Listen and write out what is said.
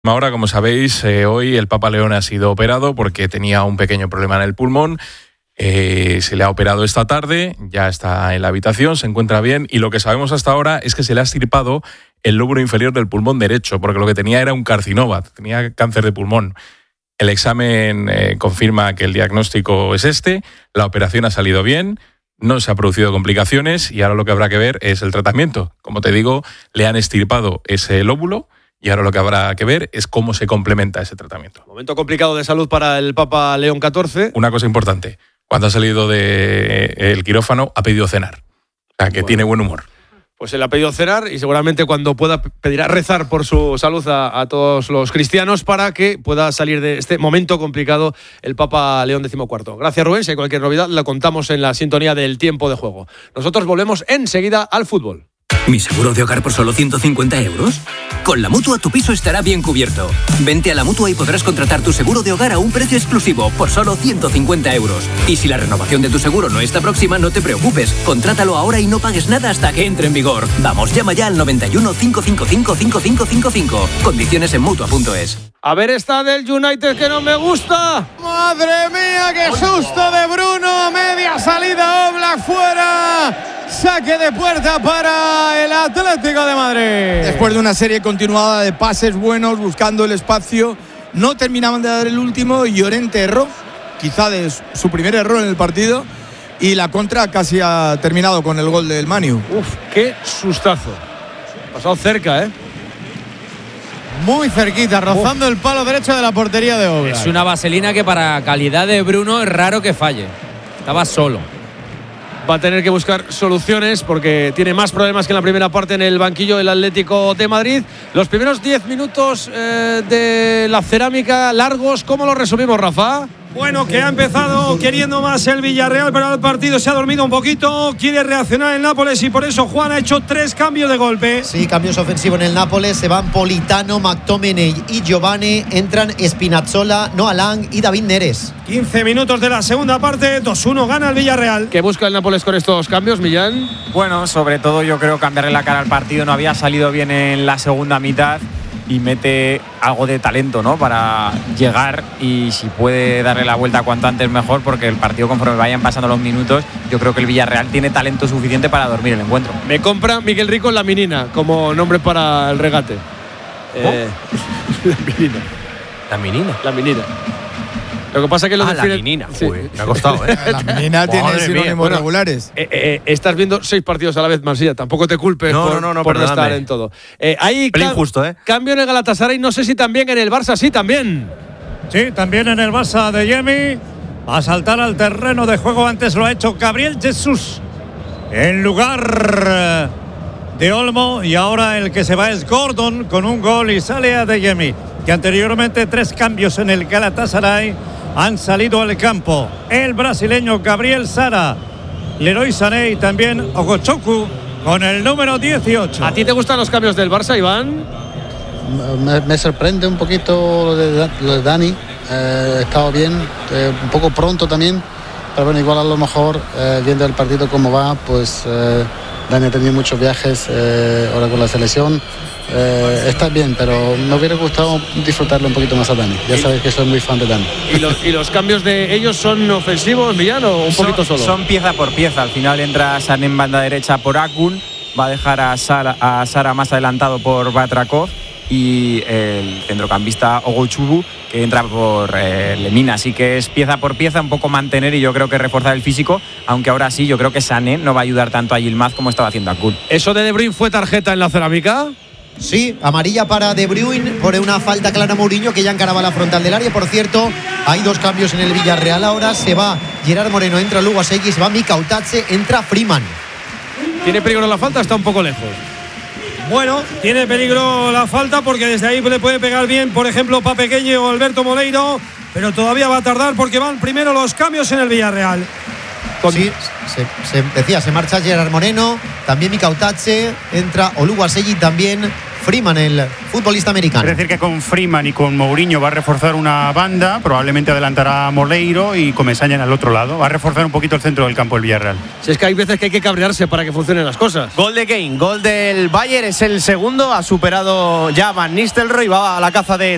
Ahora, como sabéis, hoy el Papa León ha sido operado porque tenía un pequeño problema en el pulmón. Se le ha operado esta tarde, ya está en la habitación, se encuentra bien, y lo que sabemos hasta ahora es que se le ha extirpado el lóbulo inferior del pulmón derecho, porque lo que tenía era un carcinoma, tenía cáncer de pulmón. El examen confirma que el diagnóstico es la operación ha salido bien, no se ha producido complicaciones y ahora lo que habrá que ver es el tratamiento. Como te digo, le han extirpado ese lóbulo y ahora lo que habrá que ver es cómo se complementa ese tratamiento. Momento complicado de salud para el Papa León XIV. Una cosa importante, cuando ha salido del quirófano ha pedido cenar, o sea que tiene buen humor. Pues él ha pedido cenar y seguramente cuando pueda pedirá rezar por su salud a todos los cristianos para que pueda salir de este momento complicado el Papa León XIV. Gracias, Rubén. Si hay cualquier novedad la contamos en la sintonía del tiempo de juego. Nosotros volvemos enseguida al fútbol. ¿Mi seguro de hogar por solo 150 euros? Con la Mutua tu piso estará bien cubierto. Vente a la Mutua y podrás contratar tu seguro de hogar a un precio exclusivo por solo 150 euros. Y si la renovación de tu seguro no está próxima, no te preocupes. Contrátalo ahora y no pagues nada hasta que entre en vigor. Vamos, llama ya al 91 555 5555. Condiciones en Mutua.es. A ver esta del United que no me gusta. ¡Madre mía, qué susto de Bruno! Media salida, Oblak fuera. Saque de puerta para el Atlético de Madrid. Después de una serie continuada de pases buenos, buscando el espacio, no terminaban de dar el último y Llorente erró, quizá de su primer error en el partido, y la contra casi ha terminado con el gol del Manu. Uf, qué sustazo. Pasado cerca, Muy cerquita, rozando el palo derecho de la portería de Oblak. Es una vaselina que para calidad de Bruno es raro que falle. Estaba solo. Va a tener que buscar soluciones porque tiene más problemas que en la primera parte en el banquillo del Atlético de Madrid. Los primeros 10 minutos de la Cerámica largos, ¿cómo lo resumimos, Rafa? Bueno, que ha empezado queriendo más el Villarreal, pero el partido se ha dormido un poquito. Quiere reaccionar el Nápoles y por eso Juan ha hecho 3 cambios de golpe. Sí, cambios ofensivos en el Nápoles. Se van Politano, McTominay y Giovane. Entran Spinazzola, Noah Lang y David Neres. 15 minutos de la segunda parte. 2-1 gana el Villarreal. ¿Qué busca el Nápoles con estos cambios, Millán? Bueno, sobre todo yo creo cambiarle la cara al partido. No había salido bien en la segunda mitad. Y mete algo de talento, ¿no? Para llegar y si puede darle la vuelta cuanto antes mejor, porque el partido conforme vayan pasando los minutos, yo creo que el Villarreal tiene talento suficiente para dormir el encuentro. Me compra Miguel Rico la Minina como nombre para el regate. La Minina. La Minina. Lo que pasa es que lo la Minina, sí. Me ha costado, La Minina tiene sinónimos regulares. Estás viendo 6 partidos a la vez, Mansilla. Tampoco te culpes por no estar en todo. Hay injusto, cambio en el Galatasaray, no sé si también en el Barça, sí, también. Sí, también en el Barça de Yemi. A saltar al terreno de juego, antes lo ha hecho Gabriel Jesús en lugar de Olmo, y ahora el que se va es Gordon con un gol y sale a De Yemi, que anteriormente 3 cambios en el Galatasaray han salido al campo. El brasileño Gabriel Sara, Leroy Sané y también Ogochoku con el número 18. ¿A ti te gustan los cambios del Barça, Iván? Me sorprende un poquito lo de Dani. Estaba bien, un poco pronto también, pero bueno, igual a lo mejor viendo el partido cómo va, pues Dani ha tenido muchos viajes ahora con la selección. Está bien, pero me hubiera gustado disfrutarlo un poquito más a Dani. Ya sabes que soy muy fan de Dani. ¿Y los cambios de ellos son ofensivos, Millán, o un poquito solo? Son pieza por pieza. Al final entra Sané en banda derecha por Akun, va a dejar a Sara más adelantado por Batrakov, y el centrocampista Ogochubu, que entra por Lemina. Así que es pieza por pieza, un poco mantener y yo creo que reforzar el físico, aunque ahora sí, yo creo que Sané no va a ayudar tanto a Yilmaz como estaba haciendo Akun. ¿Eso de Bruyne fue tarjeta en la Cerámica? Sí, amarilla para De Bruyne por una falta clara a Mourinho, que ya encaraba la frontal del área. Por cierto, hay 2 cambios en el Villarreal ahora. Se va Gerard Moreno, entra Lugo Asegui, se va Mika Utache, entra Freeman. ¿Tiene peligro la falta? Está un poco lejos. Bueno, tiene peligro la falta porque desde ahí le puede pegar bien, por ejemplo, Pape Gueñe o Alberto Moleiro, pero todavía va a tardar porque van primero los cambios en el Villarreal. Sí, se marcha Gerard Moreno, también Mika Utache, entra Oluwaseyi, también Freeman, el futbolista americano. Es decir, que con Freeman y con Mourinho va a reforzar una banda, probablemente adelantará a Moleiro y Comesaña al otro lado. Va a reforzar un poquito el centro del campo el Villarreal. Si es que hay veces que hay que cabrearse para que funcionen las cosas. Gol de Kane, gol del Bayern, es el segundo, ha superado ya Van Nistelrooy, va a la caza de